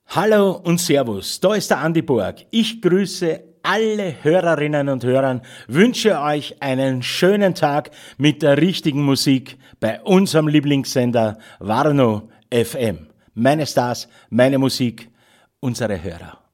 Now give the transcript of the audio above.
Hallo und Servus, da ist der Andi Borg. Ich grüße alle Hörerinnen und Hörer, wünsche euch einen schönen Tag mit der richtigen Musik bei unserem Lieblingssender Warnow FM. Meine Stars, meine Musik, unsere Hörer.